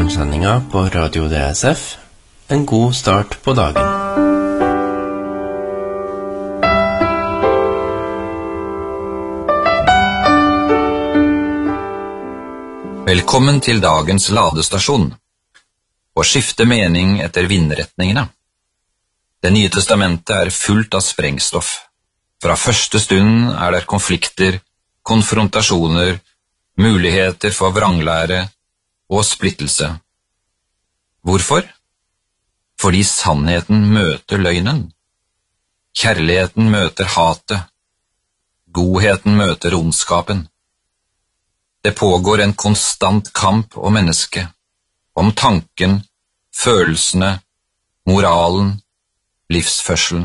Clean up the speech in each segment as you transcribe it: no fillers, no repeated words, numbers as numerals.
morgensendinga på Radio DSF. En god start på dagen. Velkommen til dagens ladestasjon. Å skifte mening etter vindretningene. Det nye testamentet er fullt av sprengstoff. Fra første stund er det konflikter, konfrontasjoner, muligheter for vranglære og splittelse. Hvorfor? Fordi sannheten møter løgnen. Kjærligheten møter hatet. Godheten møter ondskapen. Det pågår en konstant kamp om mennesket, om tanken, følelsene, moralen, livsførselen.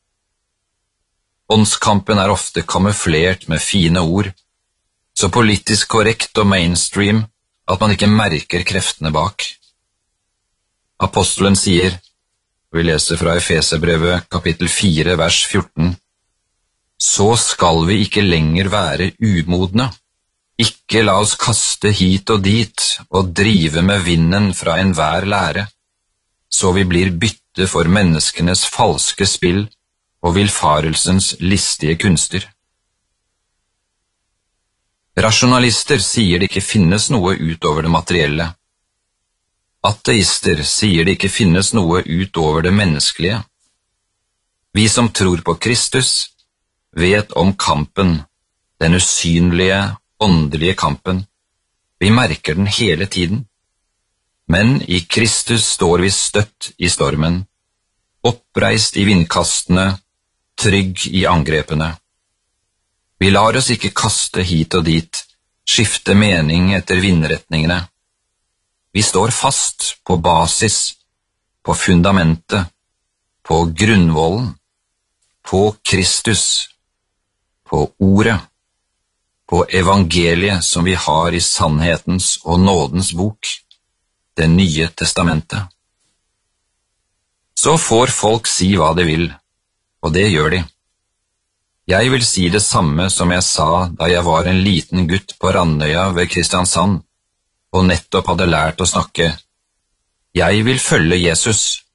Åndskampen er ofte kamuflert med fine ord, så politisk korrekt og mainstream at man ikke merker kreftene bak. Apostelen sier, vi leser fra Efeserbrevet kapittel 4 vers 14, så skal vi ikke lenger være umodne. Ikke la oss kaste hit og dit og drive med vinden fra enhver lære, så vi blir bytte for menneskenes falske spill og villfarelsens listige kunster. Rasjonalister sier det ikke finnes noe utover det materielle. Ateister sier det ikke finnes noe utover det menneskelige. Vi som tror på Kristus vet om kampen, den usynlige, åndelige kampen. Vi merker den hele tiden. Men i Kristus står vi støtt i stormen, oppreist i vindkastene, trygg i angrepene. Vi lar oss ikke kaste hit og dit, skifte mening etter vindretningene. Vi står fast på basis, på fundamentet, på grunnvollen, på Kristus, på ordet, på evangeliet som vi har i sannhetens og nådens bok, det nye testamentet. Så får folk si hva de vil, og det gjør de. Jeg vil si det samme som jeg sa da jeg var en liten gutt på Randøya ved Kristiansand, og nettopp hadde lært å snakke. Jeg vil følge Jesus.